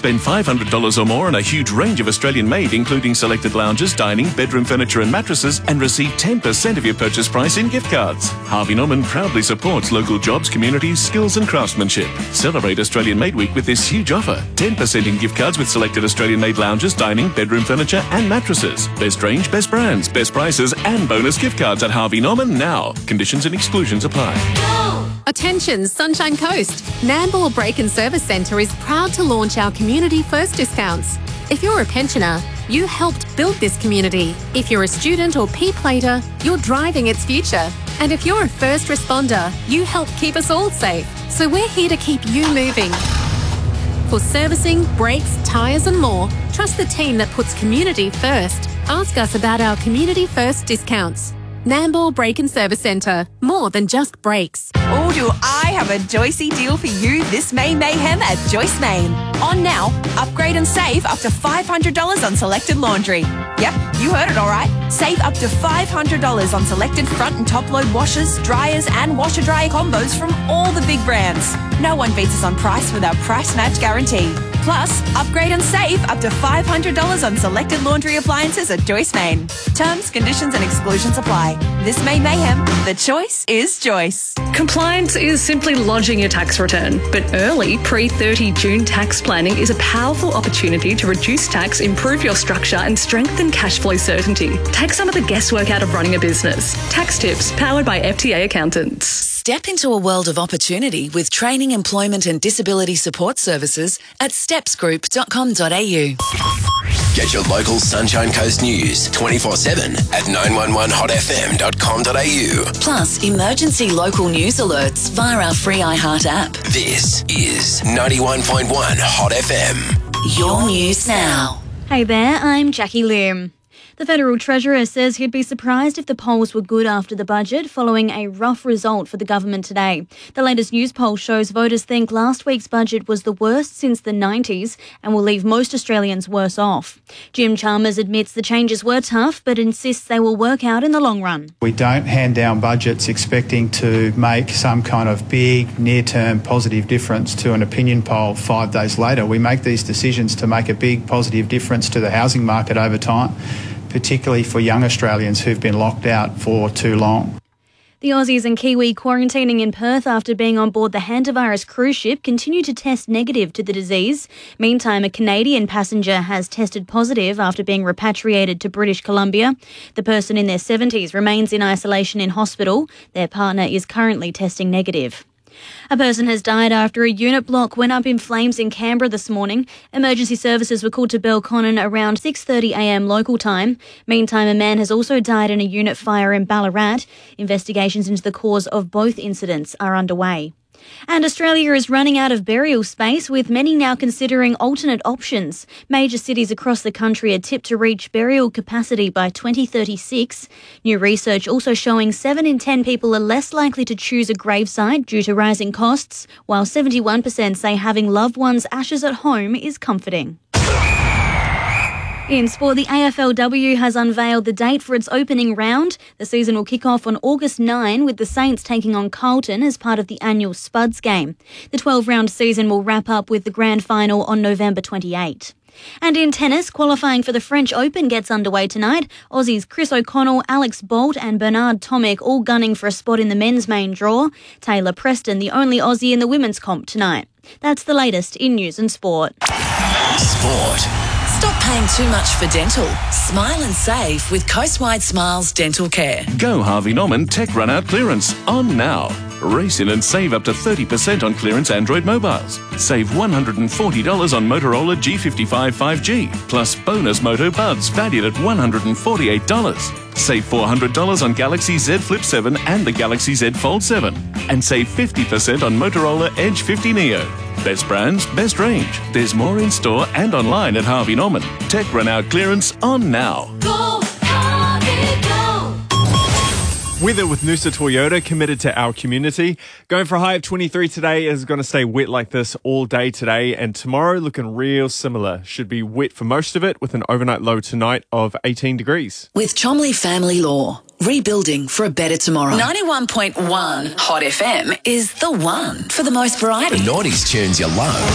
Spend $500 or more on a huge range of Australian-made, including selected lounges, dining, bedroom furniture and mattresses, and receive 10% of your purchase price in gift cards. Harvey Norman proudly supports local jobs, communities, skills and craftsmanship. Celebrate Australian-made week with this huge offer. 10% in gift cards with selected Australian-made lounges, dining, bedroom furniture and mattresses. Best range, best brands, best prices and bonus gift cards at Harvey Norman now. Conditions and exclusions apply. Attention Sunshine Coast. Nambour Break and Service Centre is proud to launch our Community First discounts. If you're a pensioner, you helped build this community. If you're a student or P-plater, you're driving its future. And if you're a first responder, you help keep us all safe. So we're here to keep you moving. For servicing, brakes, tyres and more, trust the team that puts community first. Ask us about our Community First discounts. Nambour Break and Service Centre. More than just brakes. Oh, do I have a Joycey deal for you this May Mayhem at Joyce Main. On now, upgrade and save up to $500 on selected laundry. Yep, you heard it all right. Save up to $500 on selected front and top load washers, dryers and washer-dryer combos from all the big brands. No one beats us on price with our price match guarantee. Plus, upgrade and save up to $500 on selected laundry appliances at Joyce Main. Terms, conditions and exclusions apply. This May Mayhem, the choice is Joyce. Compliance is simply lodging your tax return, but early pre-30 June tax planning is a powerful opportunity to reduce tax, improve your structure and strengthen cash flow certainty. Take some of the guesswork out of running a business. Tax tips powered by FTA accountants. Step into a world of opportunity with training, employment and disability support services at stepsgroup.com.au. Get your local Sunshine Coast news 24/7 at 911hotfm.com.au. Plus, emergency local news alerts via our free iHeart app. This is 91.1 Hot FM. Your news now. Hey there, I'm Jackie Lim. The Federal Treasurer says he'd be surprised if the polls were good after the budget, following a rough result for the government today. The latest news poll shows voters think last week's budget was the worst since the 90s and will leave most Australians worse off. Jim Chalmers admits the changes were tough, but insists they will work out in the long run. We don't hand down budgets expecting to make some kind of big, near-term positive difference to an opinion poll 5 days later. We make these decisions to make a big positive difference to the housing market over time, particularly for young Australians who've been locked out for too long. The Aussies and Kiwi quarantining in Perth after being on board the Hantavirus cruise ship continue to test negative to the disease. Meantime, a Canadian passenger has tested positive after being repatriated to British Columbia. The person in their 70s remains in isolation in hospital. Their partner is currently testing negative. A person has died after a unit block went up in flames in Canberra this morning. Emergency services were called to Belconnen around 6:30am local time. Meantime, a man has also died in a unit fire in Ballarat. Investigations into the cause of both incidents are underway. And Australia is running out of burial space, with many now considering alternate options. Major cities across the country are tipped to reach burial capacity by 2036. New research also showing 7 in 10 people are less likely to choose a gravesite due to rising costs, while 71% say having loved ones' ashes at home is comforting. In sport, the AFLW has unveiled the date for its opening round. The season will kick off on August 9 with the Saints taking on Carlton as part of the annual Spuds game. The 12-round season will wrap up with the grand final on November 28. And in tennis, qualifying for the French Open gets underway tonight. Aussies Chris O'Connell, Alex Bolt and Bernard Tomic all gunning for a spot in the men's main draw. Taylor Preston, the only Aussie in the women's comp tonight. That's the latest in news and sport. Sport. Stop paying too much for dental. Smile and save with Coastwide Smiles Dental Care. Go Harvey Norman Tech Run Out Clearance on now. Race in and save up to 30% on clearance Android mobiles. Save $140 on Motorola G55 5G, plus bonus Moto Buds valued at $148. Save $400 on Galaxy Z Flip 7 and the Galaxy Z Fold 7. And save 50% on Motorola Edge 50 Neo. Best brands, best range. There's more in store and online at Harvey Norman. Tech Run Out Clearance on now. Go, Harvey, go! Weather with Noosa Toyota, committed to our community. Going for a high of 23 today, is going to stay wet like this all day today, and tomorrow looking real similar. Should be wet for most of it with an overnight low tonight of 18 degrees. With Chomley Family Law, rebuilding for a better tomorrow. 91.1 Hot FM is the one for the most variety. The 90s tunes you love.